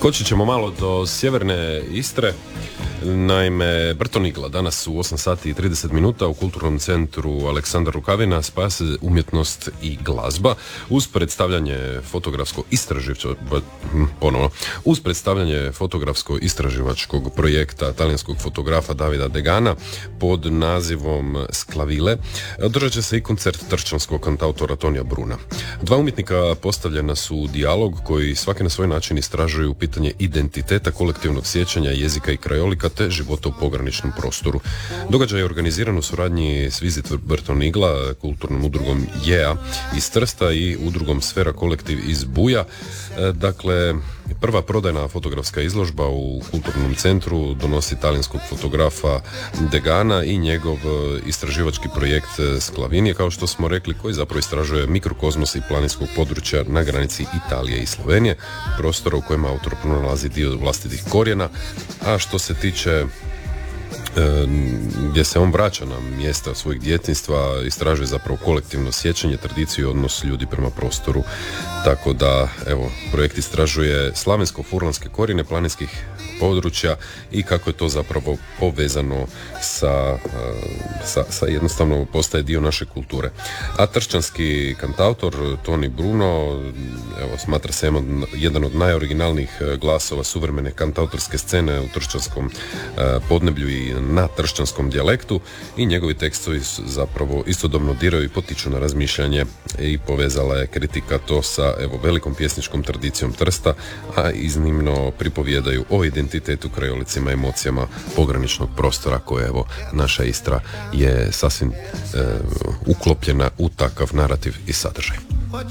Skočit ćemo malo do sjeverne Istre. Naime, Brtonigla danas u 8 sati i 30 minuta u kulturnom centru Aleksandar Rukavina spase umjetnost i glazba uz predstavljanje fotografsko-istraživačkog projekta talijanskog fotografa Davida Degana pod nazivom Sklavile. Održat će se i koncert tršćanskog kantautora Tonija Bruna. Dva umjetnika postavljena su u dijalog koji svaki na svoj način istražuju pitanje identiteta, kolektivnog sjećanja, jezika i krajolika te života u pograničnom prostoru. Događaj je organiziran u suradnji s Visit Brtonigla, kulturnom udrugom JEA iz Trsta i udrugom Sfera kolektiv iz Buja. Dakle, prva prodajna fotografska izložba u kulturnom centru donosi talijanskog fotografa Degana i njegov istraživački projekt Sklavini, kao što smo rekli, koji zapravo istražuje mikrokozmos i planinskog područja na granici Italije i Slovenije, prostora u kojima autor pronalazi dio vlastitih korijena, a što se tiče gdje se on vraća na mjesta svojeg djetinjstva, istražuje zapravo kolektivno sjećanje, tradiciju i odnos ljudi prema prostoru. Tako da, evo, projekt istražuje slavensko-furlanske korijene planinskih područja i kako je to zapravo povezano sa jednostavno postaje dio naše kulture. A tršćanski kantautor Toni Bruno, evo, smatra se jedan od najoriginalnijih glasova suvremene kantautorske scene u tršćanskom podneblju i na tršćanskom dijalektu, i njegovi tekstovi zapravo istodobno diraju i potiču na razmišljanje i povezala je kritika to sa, evo, velikom pjesničkom tradicijom Trsta, a iznimno pripovijedaju o identitetu, krajolicima, emocijama pograničnog prostora koje, evo, naša Istra je sasvim uklopljena u takav narativ i sadržaj.